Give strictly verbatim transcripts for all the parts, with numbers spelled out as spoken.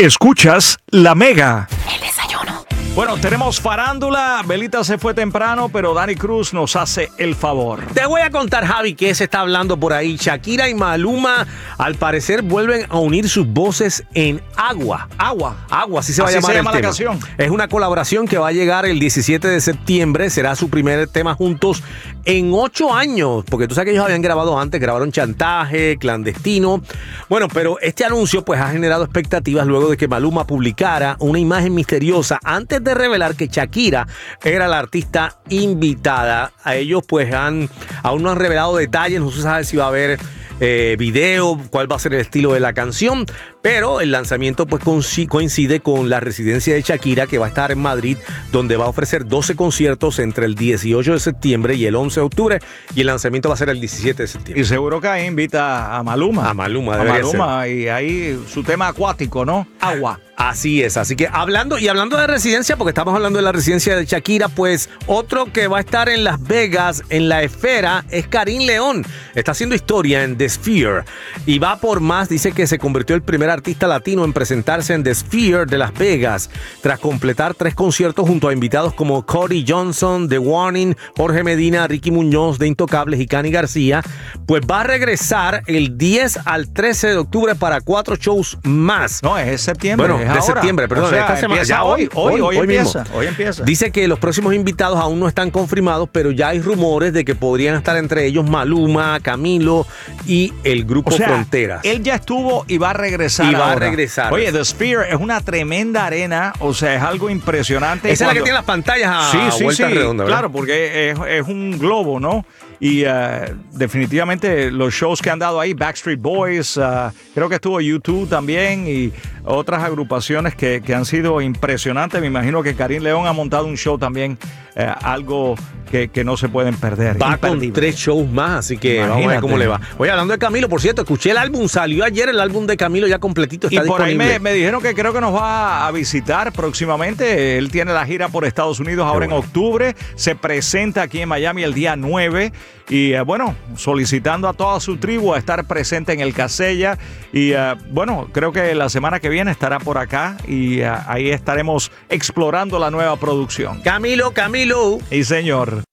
Escuchas La Mega. El desayuno. Bueno, tenemos farándula. Belita se fue temprano, pero Dani Cruz nos hace el favor. Te voy a contar, Javi, que se está hablando por ahí. Shakira y Maluma, al parecer, vuelven a unir sus voces en Agua. Agua. Agua, así se va Así a llamar se el llama la tema. canción. Es una colaboración que va a llegar el diecisiete de septiembre. Será su primer tema juntos en ocho años. Porque tú sabes que ellos habían grabado antes. Grabaron Chantaje, Clandestino. Bueno, pero este anuncio pues ha generado expectativas luego de que Maluma publicara una imagen misteriosa antes de revelar que Shakira era la artista invitada. A ellos pues han aún no han revelado detalles, no se sabe si va a haber eh, video, cuál va a ser el estilo de la canción, pero el lanzamiento pues coincide con la residencia de Shakira, que va a estar en Madrid, donde va a ofrecer doce conciertos entre el dieciocho de septiembre y el once de octubre, y el lanzamiento va a ser el diecisiete de septiembre. Y seguro que ahí invita a Maluma. A Maluma, A debería Maluma, y ahí su tema acuático, ¿no? Agua. Así es, así que hablando y hablando de residencia, porque estamos hablando de la residencia de Shakira, pues otro que va a estar en Las Vegas, en la esfera, es Karim León. Está haciendo historia en The Sphere y va por más. Dice que se convirtió el primer artista latino en presentarse en The Sphere de Las Vegas, tras completar tres conciertos junto a invitados como Cody Johnson, The Warning, Jorge Medina, Ricky Muñoz de Intocables y Cani García. Pues va a regresar el diez al trece de octubre para cuatro shows más. No, es septiembre. Bueno, es de ahora. septiembre, perdón, O sea, esta semana, empieza ya hoy, hoy, hoy, hoy empieza, mismo. hoy empieza. Dice que los próximos invitados aún no están confirmados, pero ya hay rumores de que podrían estar entre ellos Maluma, Camilo y el grupo O sea, Fronteras. Él ya estuvo y va a regresar. Y va ahora. a regresar. Oye, The Sphere es una tremenda arena, o sea, es algo impresionante. Esa Cuando... es la que tiene las pantallas a sí, sí, vuelta sí, redonda, ¿verdad? claro, porque es, es un globo, ¿no? Y uh, definitivamente los shows que han dado ahí, Backstreet Boys, uh, creo que estuvo U dos también y otras agrupaciones que, que han sido impresionantes. Me imagino que Karim León ha montado un show también, eh, algo que, que no se pueden perder. Va con tres shows más, así que Imagínate. vamos a ver cómo le va. Oye, hablando de Camilo, por cierto, escuché el álbum, salió ayer el álbum de Camilo ya completito, está y por disponible. ahí me, me dijeron que creo que nos va a visitar próximamente. Él tiene la gira por Estados Unidos ahora bueno. en octubre. Se presenta aquí en Miami el día nueve. Y eh, bueno, solicitando a toda su tribu a estar presente en el Casella. Y eh, bueno, creo que la semana que viene estará por acá y eh, ahí estaremos explorando la nueva producción. Camilo, Camilo. Y señor.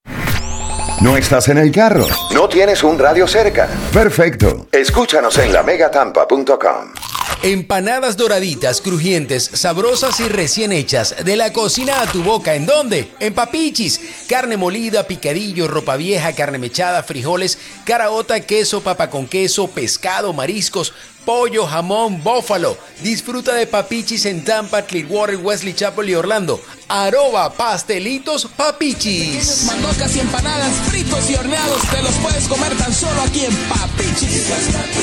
¿No estás en el carro? ¿No tienes un radio cerca? Perfecto. Escúchanos en la mega tampa punto com. Empanadas doraditas, crujientes, sabrosas y recién hechas. De la cocina a tu boca. ¿En dónde? En Papichis. Carne molida, picadillo, ropa vieja, carne mechada, frijoles, caraota, queso, papa con queso, pescado, mariscos, pollo, jamón, bófalo. Disfruta de Papichis en Tampa, Clearwater, Wesley Chapel y Orlando. Arroba Pastelitos Papichis. Mandocas y empanadas, fritos y horneados, te los puedes comer tan solo aquí en Papichis.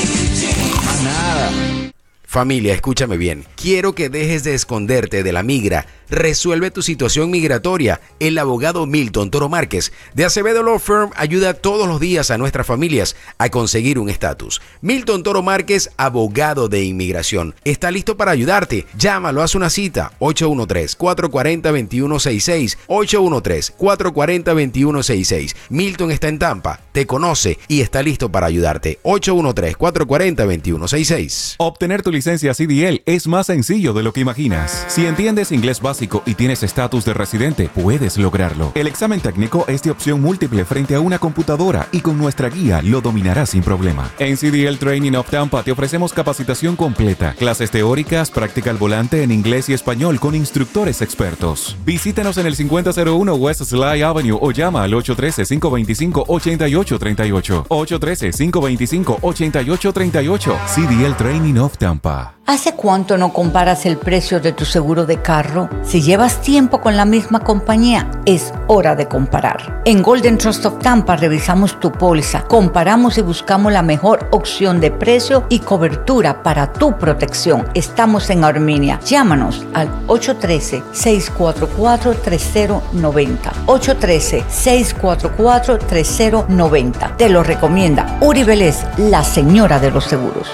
Nada. Familia, escúchame bien. Quiero que dejes de esconderte de la migra. Resuelve tu situación migratoria. El abogado Milton Toro Márquez de Acevedo Law Firm ayuda todos los días a nuestras familias a conseguir un estatus. Milton Toro Márquez, abogado de inmigración, está listo para ayudarte. Llámalo, haz una cita. ocho uno tres, cuatro cuatro cero, dos uno seis seis. ocho uno tres, cuatro cuatro cero, dos uno seis seis. Milton está en Tampa, te conoce y está listo para ayudarte. ocho uno tres, cuatro cuatro cero, dos uno seis seis. Obtener tu licencia C D L es más sencillo de lo que imaginas. Si entiendes inglés básico y tienes estatus de residente, puedes lograrlo. El examen técnico es de opción múltiple frente a una computadora y con nuestra guía lo dominarás sin problema. En C D L Training of Tampa te ofrecemos capacitación completa, clases teóricas, práctica al volante en inglés y español con instructores expertos. Visítanos en el cincuenta cero uno West Sly Avenue o llama al ocho uno tres, cinco dos cinco, ocho ocho tres ocho. ocho uno tres, cinco dos cinco, ocho ocho tres ocho. C D L Training of Tampa. ¿Hace cuánto no comparas el precio de tu seguro de carro? Si llevas tiempo con la misma compañía, es hora de comparar. En Golden Trust of Tampa revisamos tu póliza, comparamos y buscamos la mejor opción de precio y cobertura para tu protección. Estamos en Armenia. Llámanos al ocho uno tres, seis cuatro cuatro, tres cero nueve cero. ocho uno tres, seis cuatro cuatro, tres cero nueve cero. Te lo recomienda Uri Vélez, la señora de los seguros.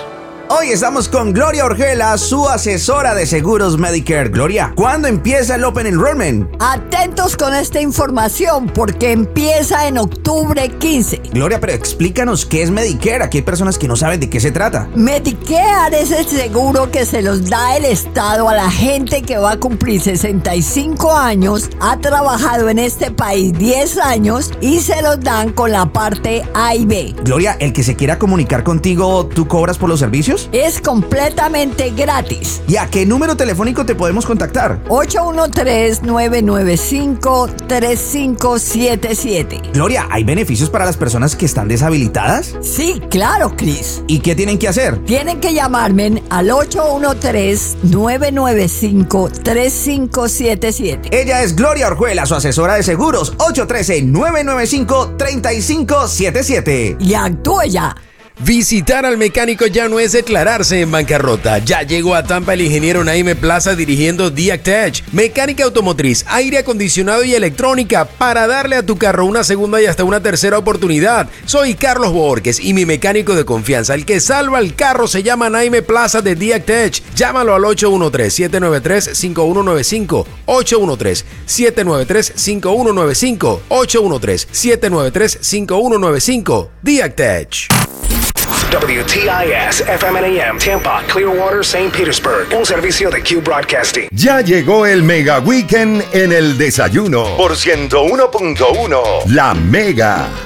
Hoy estamos con Gloria Orjuela, su asesora de seguros Medicare. Gloria, ¿cuándo empieza el Open Enrollment? Atentos con esta información porque empieza en octubre quince. Gloria, pero explícanos qué es Medicare. Aquí hay personas que no saben de qué se trata. Medicare es el seguro que se los da el Estado a la gente que va a cumplir sesenta y cinco años, ha trabajado en este país diez años y se los dan con la parte A y B. Gloria, el que se quiera comunicar contigo, ¿tú cobras por los servicios? Es completamente gratis. ¿Y a qué número telefónico te podemos contactar? ocho uno tres, nueve nueve cinco, tres cinco siete siete. Gloria, ¿hay beneficios para las personas que están deshabilitadas? Sí, claro, Chris. ¿Y qué tienen que hacer? Tienen que llamarme al ocho uno tres, nueve nueve cinco, tres cinco siete siete. Ella es Gloria Orjuela, su asesora de seguros. ocho uno tres, nueve nueve cinco, tres cinco siete siete. Y actúe ya. Visitar al mecánico ya no es declararse en bancarrota. Ya llegó a Tampa el ingeniero Naime Plaza dirigiendo DiacTech, mecánica automotriz, aire acondicionado y electrónica para darle a tu carro una segunda y hasta una tercera oportunidad. Soy Carlos Borges y mi mecánico de confianza, el que salva el carro, se llama Naime Plaza de DiacTech. Llámalo al ocho uno tres, siete nueve tres, cinco uno nueve cinco, ocho uno tres, siete nueve tres, cinco uno nueve cinco, ocho uno tres, siete nueve tres, cinco uno nueve cinco. DiacTech. W T I S F M N A M Tampa, Clearwater, Saint Petersburg. Un servicio de Q Broadcasting. Ya llegó el Mega Weekend en el desayuno por ciento uno punto uno La Mega.